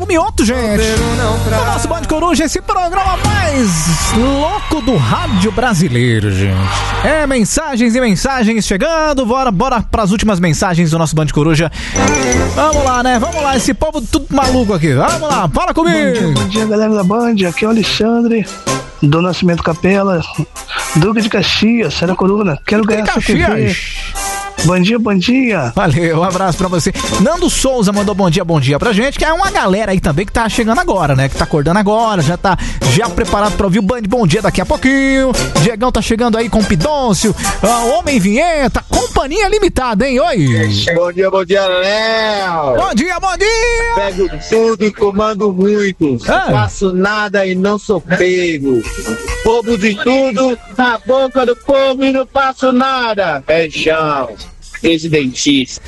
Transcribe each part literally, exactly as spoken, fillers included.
Thiago Mioto, gente. O nosso Band Coruja, esse programa mais louco do rádio brasileiro, gente. É, mensagens e mensagens chegando. Bora, bora pras últimas mensagens do nosso Band Coruja. Vamos lá, né? Vamos lá, esse povo tudo maluco aqui. Vamos lá, fala comigo. Bom dia, bom dia, galera da Band. Aqui é o Alexandre, do Nascimento Capela, Duque de Caxias, Serra Coruna. Quero ganhar essa T V. Bom dia, bom dia. Valeu, um abraço pra você. Nando Souza mandou bom dia, bom dia pra gente, que é uma galera aí também que tá chegando agora, né? Que tá acordando agora, já tá já preparado pra ouvir o Band Bom Dia daqui a pouquinho. Diegão tá chegando aí com o Pidôncio, uh, Homem Vinheta, Companhia Limitada, hein? Oi. Bom dia, bom dia, Léo. Bom dia, bom dia. Pego tudo e comando muito. Ah. Faço nada e não sou pego. Povo de tudo, na boca do povo e não faço nada. Beijão. Ex-dentista.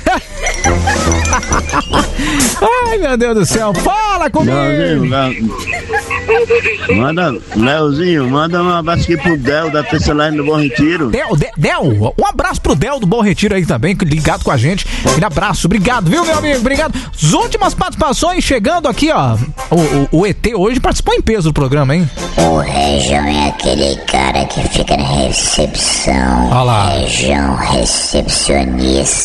Ai, meu Deus do céu, fala comigo. Leozinho, manda, Leozinho, manda um abraço aqui pro Del da Tecelagem do Bom Retiro. Del, Del, Del, um abraço pro Del do Bom Retiro aí também, ligado com a gente. Um abraço, obrigado, viu, meu amigo? Obrigado. As últimas participações chegando aqui, ó. O, o, o E T hoje participou em peso do programa, hein? O Região é aquele cara que fica na recepção. Olha lá. Região recepcionista.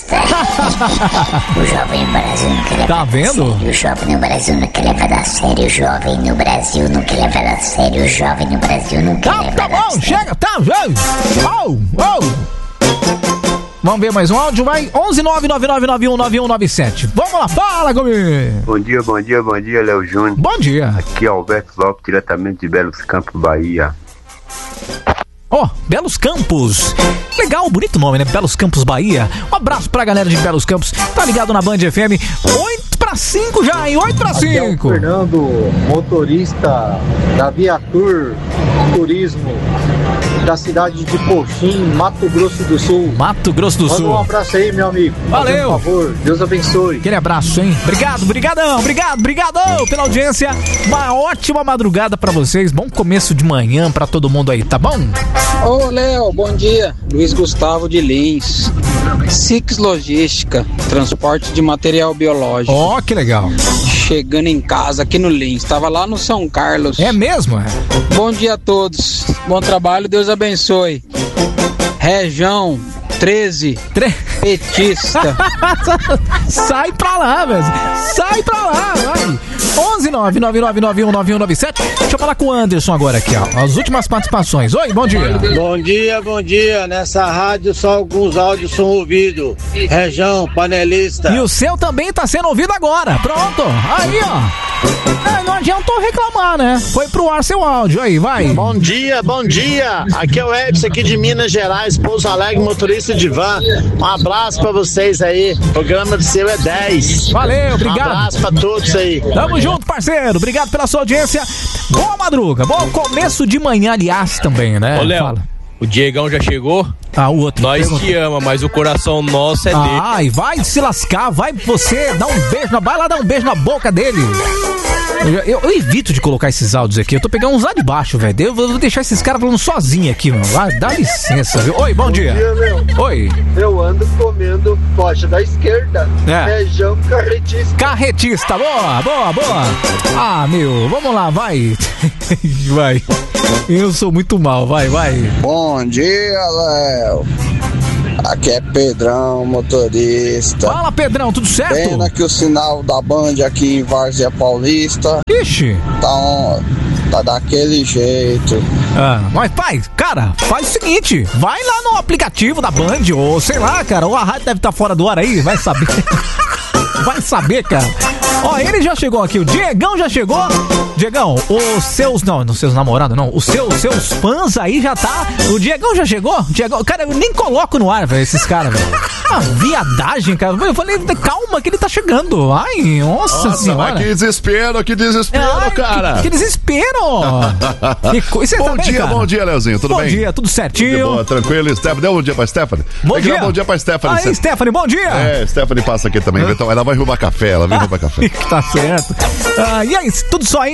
O jovem no Brasil não quer levar Tá vendo? a sério. O jovem no Brasil não quer levar a sério. O jovem no Brasil não quer levar a sério. O jovem no Brasil não quer Tá, levar tá a bom, sério. chega, tá, já. Oh, oh. Vamos ver mais um áudio, vai. onze nove nove nove nove um nove um nove sete. Vamos lá, fala comigo. Bom dia, bom dia, bom dia, Léo Júnior. Bom dia. Aqui é Alberto Lopes, diretamente de Belos Campos, Bahia. Ó, oh, Belos Campos. Legal, bonito nome, né? Belos Campos, Bahia. Um abraço pra galera de Belos Campos. Tá ligado na Band F M. oito pra cinco já, hein? oito pra cinco. Aqui é o Fernando, motorista da Viatur Turismo da cidade de Poxim, Mato Grosso do Sul. Mato Grosso do Manda Sul. um abraço aí, meu amigo. Valeu. Por favor, Deus abençoe. Aquele abraço, hein? Obrigado, brigadão, obrigado, brigadão pela audiência. Uma ótima madrugada pra vocês. Bom começo de manhã pra todo mundo aí, tá bom? Ô, Léo, bom dia. Luiz Gustavo de Lins. Six Logística, transporte de material biológico. Ó, oh, que legal. Chegando em casa aqui no Lins. Tava lá no São Carlos. É mesmo? É? Bom dia a todos. Bom trabalho, Deus abençoe. Região treze, Tre... petista. Sai pra lá, velho. Sai pra lá, vai. onze nove nove nove nove um nove um nove sete. Deixa eu falar com o Anderson agora aqui, ó. As últimas participações. Oi, bom dia. Bom dia, bom dia. Nessa rádio só alguns áudios são ouvidos. Região, panelista. E o seu também tá sendo ouvido agora. Pronto. Aí, ó. É, não adiantou reclamar, né? Foi pro ar seu áudio. Aí, vai. Bom dia, bom dia. Aqui é o Edson aqui de Minas Gerais, Pouso Alegre, motorista de van. Um abraço pra vocês aí. O programa do seu é dez. Valeu, obrigado. Um abraço pra todos aí. Tamo junto, parceiro. Obrigado pela sua audiência. Boa madruga. Bom começo de manhã, aliás, também, né? Ô, Léo, o Diegão já chegou? Ah, o outro. Nós te ama, mas o coração nosso é ah, dele. Ai, vai se lascar. Vai você dar um beijo. Na... Vai lá dar um beijo na boca dele. Eu, eu, eu evito de colocar esses áudios aqui. Eu tô pegando uns lá de baixo, velho. Eu vou deixar esses caras falando sozinho aqui, mano. Vai, dá licença, viu? Oi, bom, bom dia. dia meu. Oi. Eu ando comendo coxa da esquerda. É. Região carretista. Carretista, boa, boa, boa. Ah, meu, vamos lá, vai. Vai. Eu sou muito mal, vai, vai. Bom dia, Léo. Aqui é Pedrão, motorista. Fala, Pedrão, tudo certo? Pena que o sinal da Band aqui em Várzea Paulista. Ixi. Tá, um, tá daquele jeito. Ah, mas pai, cara, faz o seguinte: vai lá no aplicativo da Band, ou sei lá, cara, ou a rádio deve estar fora do ar aí, vai saber. Vai saber, cara. Ó, ele já chegou aqui, o Diegão já chegou. Diegão, os seus, não, os seus namorados, não, os seus, seus fãs aí já tá. O Diegão já chegou? Diegão, cara, eu nem coloco no ar, velho, esses caras, velho. Ah, viadagem, cara. Eu falei, calma que ele tá chegando. Ai, nossa, nossa senhora. Que desespero, que desespero, Ai, cara. Que, que desespero. Que co... Bom também, dia, cara? bom dia, Leozinho, tudo bom bem? Bom dia, tudo certinho. Tudo boa, tranquilo. Stephanie, dê um bom dia pra Stephanie. Bom dia. Bom dia pra Stephanie. Aí, sempre. Stephanie, bom dia. É, Stephanie passa aqui também. Então, ela vai roubar café, ela vem roubar café. Tá certo. Ah, e aí, tudo só aí?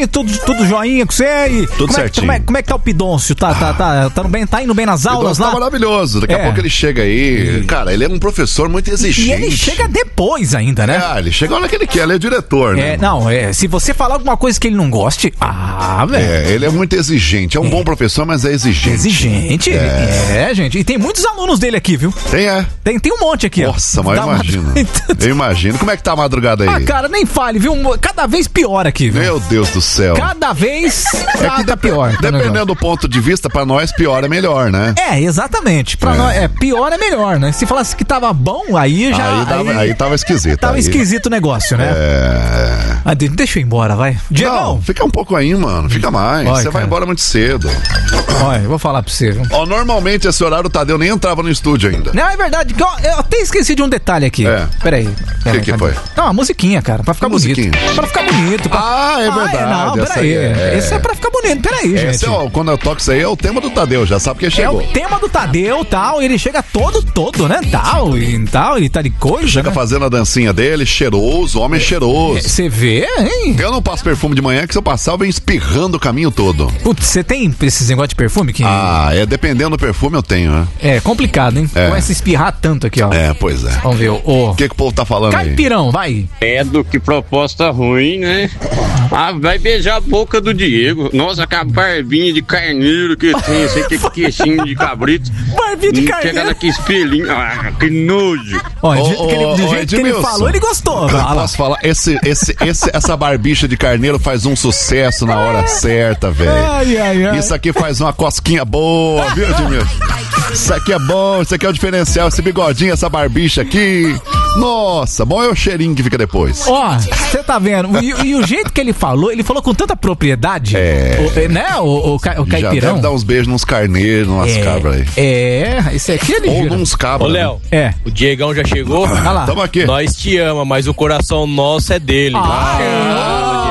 tudo, tudo joinha com você? E tudo como certinho. É, como, é, como é que tá o Pidoncio? Tá, tá, tá, tá, bem, tá indo bem nas aulas lá? Tá maravilhoso. Daqui é. a pouco ele chega aí. Cara, ele é um professor muito exigente. E ele chega depois ainda, né? É, ele chega na hora que ele quer, ele é o diretor, né? É, não, é, se você falar alguma coisa que ele não goste, ah, velho. É, ele é muito exigente. É um é. bom professor, mas é exigente. Exigente? É. é, gente. E tem muitos alunos dele aqui, viu? Tem, é. Tem, tem um monte aqui, Nossa, ó. mas eu imagino. Eu imagino. Como é que tá a madrugada aí? Ah, cara, nem fale, viu? Cada vez pior aqui, viu? Meu Deus do céu. Cada vez é que tá pior. Dependendo do ponto de vista, pra nós, pior é melhor, né? É, exatamente. Pra é. nós, é, pior é melhor, né? Se falasse que tava bom, aí já... Aí, dava, aí, aí tava esquisito. Tava aí. esquisito o negócio, né? É... Ah, deixa eu ir embora, vai. Diegão. Não, fica um pouco aí, mano. Fica mais. Você vai embora muito cedo. Olha, eu vou falar pra você. Viu? Ó, normalmente esse horário o Tadeu nem entrava no estúdio ainda. Não, é verdade. Eu, eu até esqueci de um detalhe aqui. É. Peraí. O que que foi? Não, uma musiquinha, cara. Pra ficar que bonito. Musiquinha? Pra ficar bonito. Pra... Ah, é verdade. Ah, é, não, peraí. É... Esse é pra ficar bonito. Peraí, gente. Esse é, ó, quando eu toco isso aí é o tema do Tadeu. Já sabe que chegou. É o tema do Tadeu, tal. Ele chega todo, todo, né? Tal, e tal. Ele tá de coisa. Chega né? fazendo a dancinha dele, cheiroso, homem é, cheiroso. Você vê, hein? Eu não passo perfume de manhã, que se eu passar, eu venho espirrando o caminho todo. Putz, você tem esses negócios de perfume? Que... Ah, é, dependendo do perfume eu tenho, né? É, complicado, hein? É. Começa a espirrar tanto aqui, ó. É, pois é. Vamos ver, o... O que que o povo tá falando Caipirão, aí? Caipirão, vai. É do que proposta ruim, né? Ah, vai beijar a boca do Diego. Nossa, com a barbinha de carneiro que tem, sei que é queixinho de cabrito. Barbinha de carneiro. Chega naquele espelhinho, ah, que nojo. Ó, do jeito, oh, que, ele, do oh, jeito que ele falou, ele gostou. Eu posso falar, esse, esse, esse, essa barbicha de carneiro faz um sucesso na hora certa, velho. Ai, ai, ai. Isso aqui faz uma cosquinha boa, viu, Edmilson? Isso aqui é bom, isso aqui é o diferencial, esse bigodinho, essa barbicha aqui. Nossa, bom é o cheirinho que fica depois. Ó, você tá vendo? E, e o jeito que ele falou, ele falou com tanta propriedade. É. O, né, o, o, o Caipirão? Já deve dar uns beijos nos carneiros, nas é, cabras aí. É, esse aqui ele Ou gira. nos cabras. Ô, Léo, né? É. O Diegão já chegou? Olha lá. Tamo aqui. Nós te ama, mas o coração nosso é dele. Ah, ah,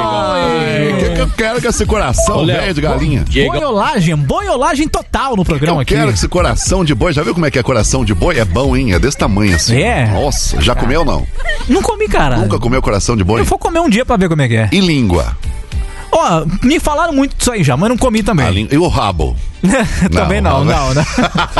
o que, que eu quero com esse coração velho de galinha? Diegão. Boiolagem, boiolagem total no programa eu aqui. Eu quero com esse coração de boi. Já viu como é que é coração de boi? É bom, hein? É desse tamanho assim. É? Nossa, já comeu ou não? Não comi, cara. Nunca comeu coração de boi? Eu vou comer um dia pra ver como é que é. E língua? Ó, me falaram muito disso aí já, mas não comi também. Língua... E o rabo? Também não, não, não. não.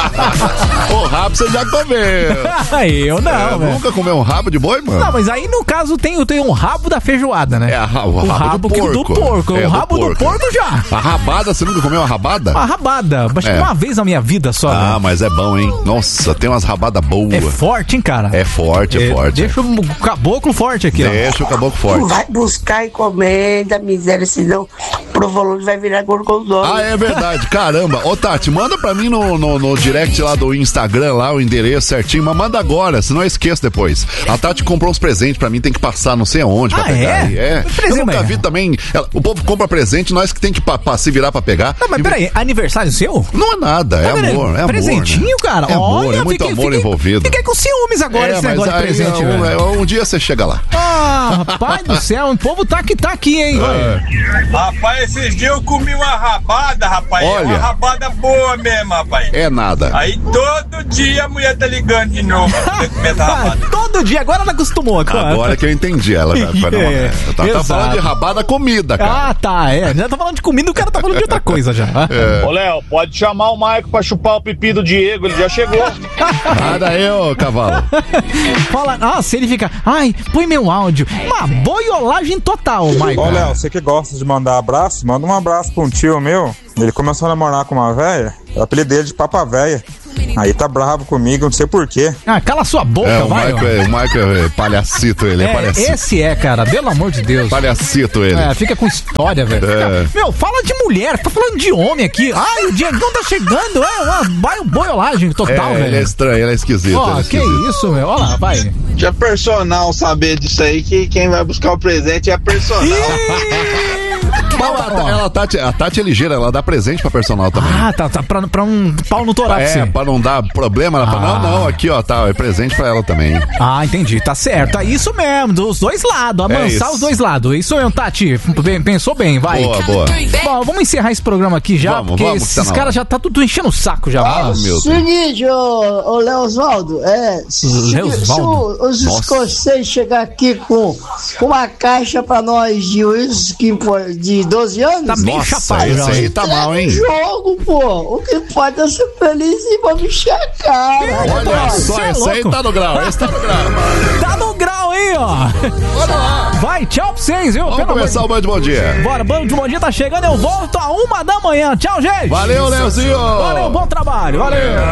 O rabo você já comeu. Eu não, é, Nunca comeu um rabo de boi, mano? Não, mas aí no caso tem, tem um rabo da feijoada, né? É, a, o, o rabo, rabo do porco. Do porco. É, o rabo do porco. do porco já. A rabada, você nunca comeu uma rabada? Uma rabada, acho que é. uma vez na minha vida só. Ah, né? mas é bom, hein? Nossa, tem umas rabadas boas. É forte, hein, cara? É forte, é, é forte. Deixa o caboclo forte aqui, deixa ó. Deixa o caboclo forte. Vai buscar encomenda, miséria, senão o provolone vai virar gorgonzola. Ah, é verdade, caramba. Ô, Tati, manda pra mim no, no, no direct lá do Instagram, lá o endereço certinho, mas manda agora, senão eu esqueço depois. A Tati comprou uns presentes pra mim, tem que passar não sei aonde pra ah, pegar. É? é. Eu nunca vi também. Ela, o povo compra presente, nós que tem que pa, pa, se virar pra pegar. Não, mas e... peraí, aniversário seu? Não é nada, é não, amor, é amor. Presentinho, né? cara? É amor, Olha, é muito fiquei, amor fiquei, envolvido. Fiquei com ciúmes agora é, esse negócio de presente, um, velho. Um, um dia você chega lá. Ah, rapaz do céu, o povo tá aqui, tá aqui, hein? É. Rapaz, esses dias eu comi uma rabada, rapaz. Olha, uma rabada boa mesmo, rapaz. É nada. Aí todo dia a mulher tá ligando de novo pra comer essa rabada. Todo dia, agora ela acostumou. Agora, agora que eu entendi ela. Já, é, eu tava, tá falando de rabada comida, cara. Ah, tá, é. Já tá falando de comida, o cara tá falando de outra coisa já. É. Ô, Léo, pode chamar o Maico pra chupar o pipi do Diego, ele já chegou. Nada aí, ô cavalo. Fala, nossa, ele fica, ai, põe meu áudio. Uma boiolagem total, Maico. Ô, Léo, você que gosta de mandar abraço, manda um abraço pra um tio meu. Ele começou a namorar com uma véia, eu apelidei ele de Papa Véia. Aí tá bravo comigo, não sei porquê. Ah, cala sua boca, é, o vai. Michael é, o Michael é palhacito, ele é, é palhacito. Esse é, cara, pelo amor de Deus. Palhacito ele. É, fica com história, velho. É. Meu, fala de mulher, tá falando de homem aqui. Ai, o Diegão tá chegando, é uma boiolagem total, é, velho. Ele é estranho, ele é esquisito. Ó, ele é que esquisito. isso, meu, olha lá, vai. Já é personal saber disso aí, que quem vai buscar o presente é personal. Ela, ela, a, Tati, a Tati é ligeira, ela dá presente pra personal também. Ah, tá, tá pra, pra um pau no torácico. É, pra não dar problema, ela ah. fala, não, não, aqui ó, tá, é presente pra ela também. Ah, entendi, tá certo, é isso mesmo, dos dois lados, amansar é os dois lados, isso mesmo, Tati, pensou bem, vai. Boa, boa. Bom, vamos encerrar esse programa aqui já, vamos, porque vamos, esses tá caras já tá tudo enchendo o saco já. Ah, meu Deus. Seguinte, ô, ô Léo Osvaldo, é, se, se os escoceses chegar aqui com, com uma caixa pra nós de uísque de doze anos? Tá bem Nossa, chapado esse já. aí tá mal, hein? Jogo, pô. O que pode é ser feliz e vamos encher a cara. Olha só, é esse aí louco. tá no grau, esse tá no grau. Tá no grau aí, ó. Olha lá. Vai, tchau pra vocês, viu? Vamos Pelo começar amor o Band Bom Dia. de- Bora, Bando de Bom Dia tá chegando, eu volto a uma da manhã. Tchau, gente. Valeu, Leozinho. Valeu, bom trabalho. Valeu.